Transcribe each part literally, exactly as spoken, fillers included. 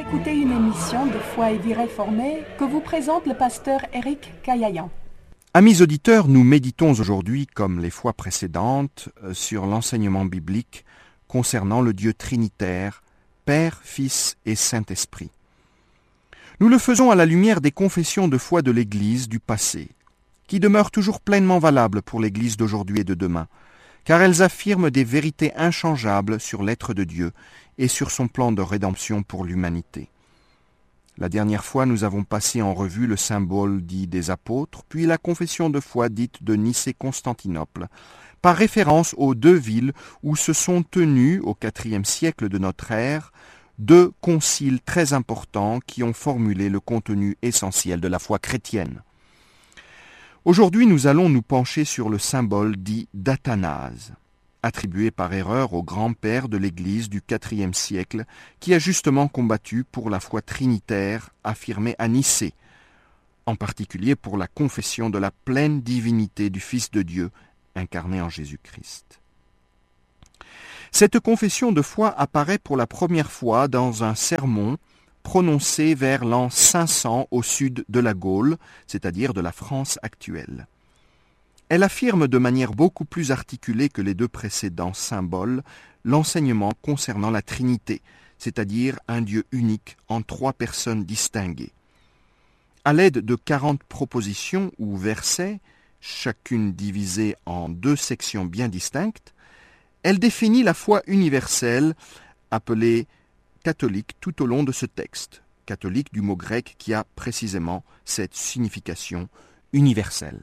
écouter une émission de Foi et Vie Réformée que vous présente le pasteur Éric Caillayan. Amis auditeurs, nous méditons aujourd'hui, comme les fois précédentes, sur l'enseignement biblique concernant le Dieu trinitaire, Père, Fils et Saint-Esprit. Nous le faisons à la lumière des confessions de foi de l'Église du passé, qui demeurent toujours pleinement valables pour l'Église d'aujourd'hui et de demain, car elles affirment des vérités inchangeables sur l'être de Dieu et sur son plan de rédemption pour l'humanité. La dernière fois, nous avons passé en revue le symbole dit des apôtres, puis la confession de foi dite de Nicée-Constantinople, par référence aux deux villes où se sont tenus, au quatrième siècle de notre ère, deux conciles très importants qui ont formulé le contenu essentiel de la foi chrétienne. Aujourd'hui, nous allons nous pencher sur le symbole dit d'Athanase, attribué par erreur au grand-père de l'Église du quatrième siècle, qui a justement combattu pour la foi trinitaire affirmée à Nicée, en particulier pour la confession de la pleine divinité du Fils de Dieu, incarné en Jésus-Christ. Cette confession de foi apparaît pour la première fois dans un sermon prononcé vers l'an cinq cents au sud de la Gaule, c'est-à-dire de la France actuelle. Elle affirme de manière beaucoup plus articulée que les deux précédents symboles l'enseignement concernant la Trinité, c'est-à-dire un Dieu unique en trois personnes distinguées. À l'aide de quarante propositions ou versets, chacune divisée en deux sections bien distinctes, elle définit la foi universelle, appelée catholique tout au long de ce texte, catholique du mot grec qui a précisément cette signification universelle.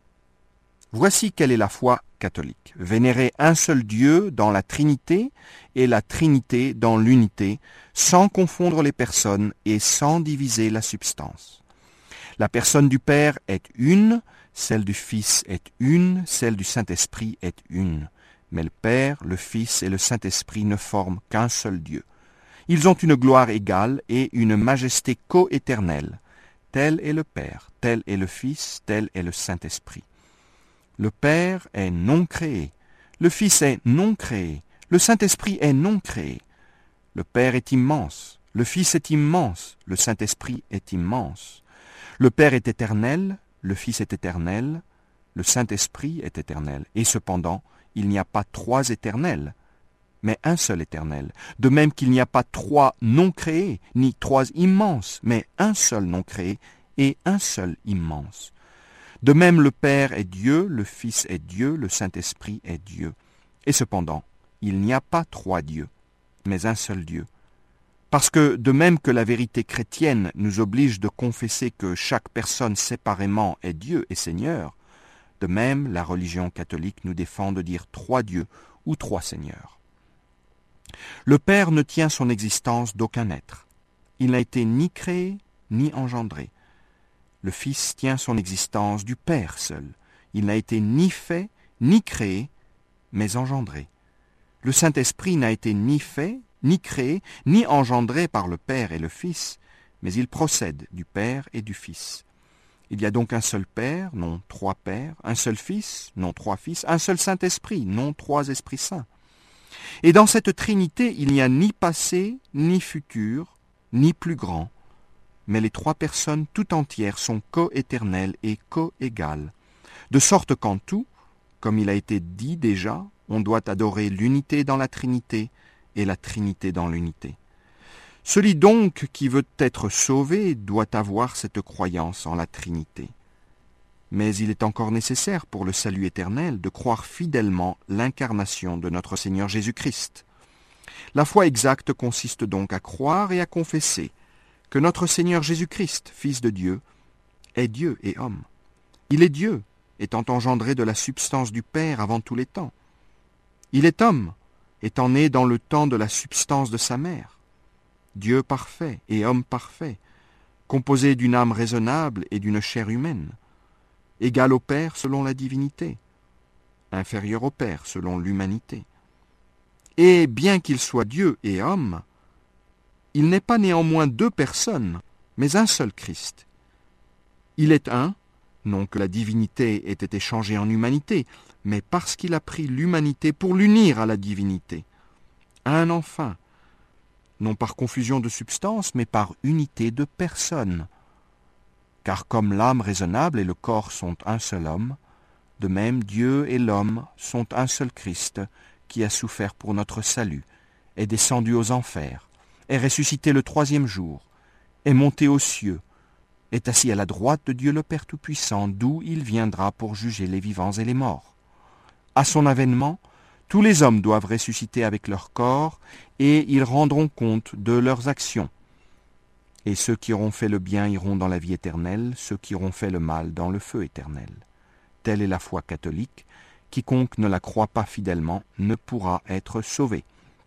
Voici quelle est la foi catholique. Vénérer un seul Dieu dans la Trinité et la Trinité dans l'unité, sans confondre les personnes et sans diviser la substance. La personne du Père est une, celle du Fils est une, celle du Saint-Esprit est une. Mais le Père, le Fils et le Saint-Esprit ne forment qu'un seul Dieu. Ils ont une gloire égale et une majesté coéternelle. Tel est le Père, tel est le Fils, tel est le Saint-Esprit. Le Père est non créé, le Fils est non créé, le Saint-Esprit est non créé. Le Père est immense, le Fils est immense, le Saint-Esprit est immense. Le Père est éternel, le Fils est éternel, le Saint-Esprit est éternel. Et cependant, il n'y a pas trois éternels, mais un seul éternel. De même qu'il n'y a pas trois non créés, ni trois immenses, mais un seul non créé et un seul immense. De même, le Père est Dieu, le Fils est Dieu, le Saint-Esprit est Dieu. Et cependant, il n'y a pas trois dieux, mais un seul Dieu. Parce que, de même que la vérité chrétienne nous oblige de confesser que chaque personne séparément est Dieu et Seigneur, de même, la religion catholique nous défend de dire trois dieux ou trois seigneurs. Le Père ne tient son existence d'aucun être. Il n'a été ni créé, ni engendré. Le Fils tient son existence du Père seul. Il n'a été ni fait, ni créé, mais engendré. Le Saint-Esprit n'a été ni fait, ni créé, ni engendré par le Père et le Fils, mais il procède du Père et du Fils. Il y a donc un seul Père, non trois Pères, un seul Fils, non trois Fils, un seul Saint-Esprit, non trois Esprits Saints. Et dans cette Trinité, il n'y a ni passé, ni futur, ni plus grand, mais les trois personnes tout entières sont coéternelles et coégales, de sorte qu'en tout, comme il a été dit déjà, on doit adorer l'unité dans la Trinité et la Trinité dans l'unité. Celui donc qui veut être sauvé doit avoir cette croyance en la Trinité. Mais il est encore nécessaire pour le salut éternel de croire fidèlement l'incarnation de notre Seigneur Jésus-Christ. La foi exacte consiste donc à croire et à confesser que notre Seigneur Jésus-Christ, Fils de Dieu, est Dieu et homme. Il est Dieu, étant engendré de la substance du Père avant tous les temps. Il est homme, étant né dans le temps de la substance de sa mère. Dieu parfait et homme parfait, composé d'une âme raisonnable et d'une chair humaine, égal au Père selon la divinité, inférieur au Père selon l'humanité. Et bien qu'il soit Dieu et homme, il n'est pas néanmoins deux personnes, mais un seul Christ. Il est un, non que la divinité ait été changée en humanité, mais parce qu'il a pris l'humanité pour l'unir à la divinité. Un enfin, non par confusion de substance, mais par unité de personne. Car comme l'âme raisonnable et le corps sont un seul homme, de même Dieu et l'homme sont un seul Christ, qui a souffert pour notre salut, est descendu aux enfers, est ressuscité le troisième jour, est monté aux cieux, est assis à la droite de Dieu le Père Tout-Puissant, d'où il viendra pour juger les vivants et les morts. À son avènement, tous les hommes doivent ressusciter avec leur corps, et ils rendront compte de leurs actions. Et ceux qui auront fait le bien iront dans la vie éternelle, ceux qui auront fait le mal dans le feu éternel. Telle est la foi catholique. Quiconque ne la croit pas fidèlement ne pourra être sauvé.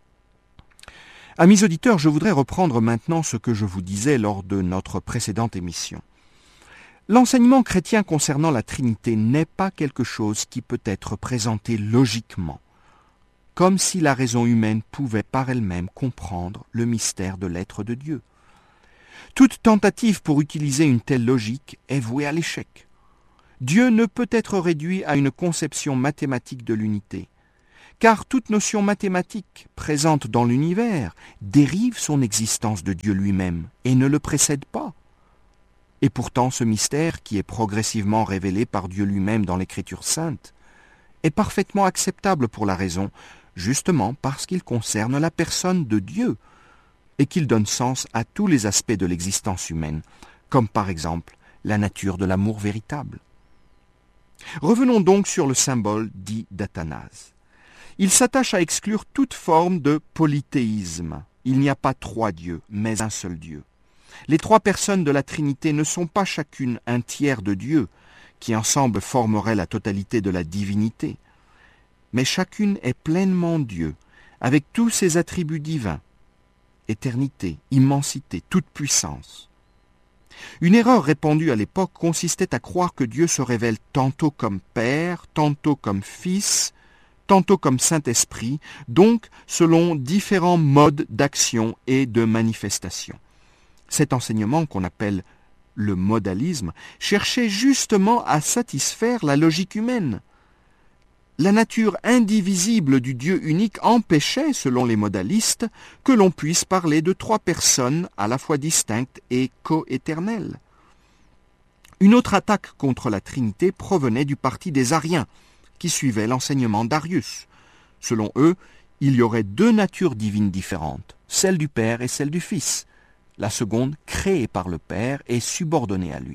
Amis auditeurs, je voudrais reprendre maintenant ce que je vous disais lors de notre précédente émission. L'enseignement chrétien concernant la Trinité n'est pas quelque chose qui peut être présenté logiquement, comme si la raison humaine pouvait par elle-même comprendre le mystère de l'être de Dieu. Toute tentative pour utiliser une telle logique est vouée à l'échec. Dieu ne peut être réduit à une conception mathématique de l'unité, car toute notion mathématique présente dans l'univers dérive son existence de Dieu lui-même et ne le précède pas. Et pourtant ce mystère, qui est progressivement révélé par Dieu lui-même dans l'Écriture sainte, est parfaitement acceptable pour la raison, justement parce qu'il concerne la personne de Dieu, et qu'il donne sens à tous les aspects de l'existence humaine, comme par exemple la nature de l'amour véritable. Revenons donc sur le symbole dit d'Athanase. Il s'attache à exclure toute forme de polythéisme. Il n'y a pas trois dieux, mais un seul Dieu. Les trois personnes de la Trinité ne sont pas chacune un tiers de Dieu, qui ensemble formerait la totalité de la divinité, mais chacune est pleinement Dieu, avec tous ses attributs divins, éternité, immensité, toute puissance. Une erreur répandue à l'époque consistait à croire que Dieu se révèle tantôt comme Père, tantôt comme Fils, tantôt comme Saint-Esprit, donc selon différents modes d'action et de manifestation. Cet enseignement, qu'on appelle le modalisme, cherchait justement à satisfaire la logique humaine. La nature indivisible du Dieu unique empêchait, selon les modalistes, que l'on puisse parler de trois personnes à la fois distinctes et coéternelles. Une autre attaque contre la Trinité provenait du parti des Ariens, qui suivaient l'enseignement d'Arius. Selon eux, il y aurait deux natures divines différentes, celle du Père et celle du Fils, la seconde créée par le Père et subordonnée à lui.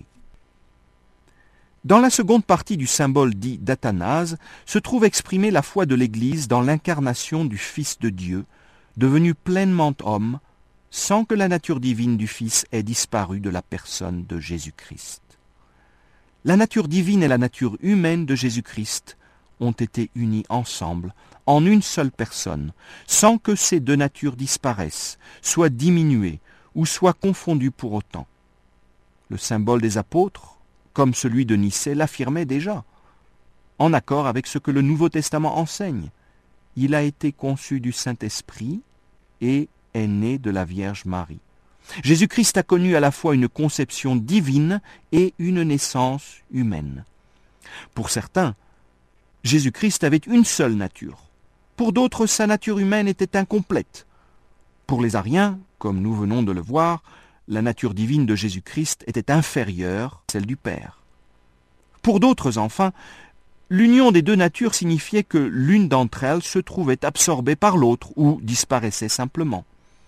Dans la seconde partie du symbole dit d'Athanase se trouve exprimée la foi de l'Église dans l'incarnation du Fils de Dieu, devenu pleinement homme, sans que la nature divine du Fils ait disparu de la personne de Jésus-Christ. La nature divine et la nature humaine de Jésus-Christ ont été unies ensemble, en une seule personne, sans que ces deux natures disparaissent, soient diminuées ou soient confondues pour autant. Le symbole des apôtres, comme celui de Nicée, l'affirmait déjà, en accord avec ce que le Nouveau Testament enseigne. Il a été conçu du Saint-Esprit et est né de la Vierge Marie. Jésus-Christ a connu à la fois une conception divine et une naissance humaine. Pour certains, Jésus-Christ avait une seule nature. Pour d'autres, sa nature humaine était incomplète. Pour les Ariens, comme nous venons de le voir, la nature divine de Jésus-Christ était inférieure à celle du Père. Pour d'autres, enfin, l'union des deux natures signifiait que l'une d'entre elles se trouvait absorbée par l'autre ou disparaissait simplement.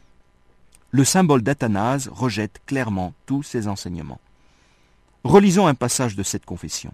Le symbole d'Athanase rejette clairement tous ces enseignements. Relisons un passage de cette confession.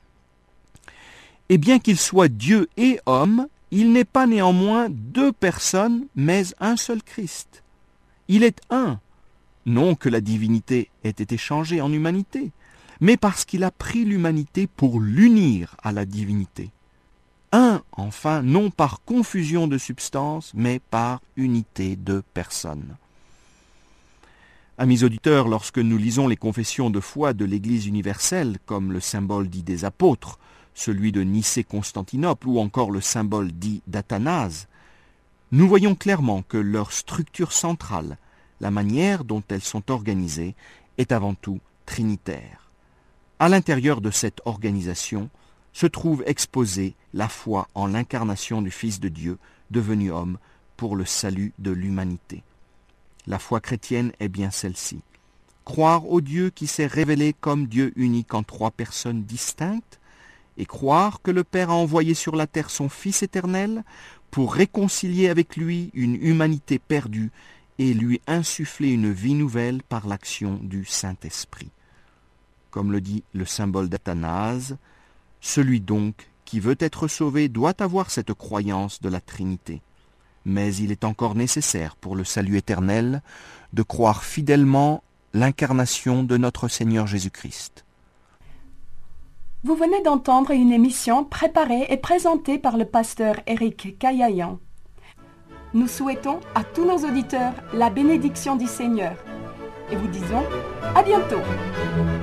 « Et bien qu'il soit Dieu et homme, il n'est pas néanmoins deux personnes, mais un seul Christ. Il est un. Non que la divinité ait été changée en humanité, mais parce qu'il a pris l'humanité pour l'unir à la divinité. Un, enfin, non par confusion de substance, mais par unité de personnes. » Amis auditeurs, lorsque nous lisons les confessions de foi de l'Église universelle, comme le symbole dit des apôtres, celui de Nicée-Constantinople ou encore le symbole dit d'Athanase, nous voyons clairement que leur structure centrale, la manière dont elles sont organisées, est avant tout trinitaire. À l'intérieur de cette organisation se trouve exposée la foi en l'incarnation du Fils de Dieu, devenu homme, pour le salut de l'humanité. La foi chrétienne est bien celle-ci. Croire au Dieu qui s'est révélé comme Dieu unique en trois personnes distinctes, et croire que le Père a envoyé sur la terre son Fils éternel pour réconcilier avec lui une humanité perdue et lui insuffler une vie nouvelle par l'action du Saint-Esprit. Comme le dit le symbole d'Athanase, celui donc qui veut être sauvé doit avoir cette croyance de la Trinité. Mais il est encore nécessaire pour le salut éternel de croire fidèlement l'incarnation de notre Seigneur Jésus-Christ. Vous venez d'entendre une émission préparée et présentée par le pasteur Éric Caillayan. Nous souhaitons à tous nos auditeurs la bénédiction du Seigneur et vous disons à bientôt.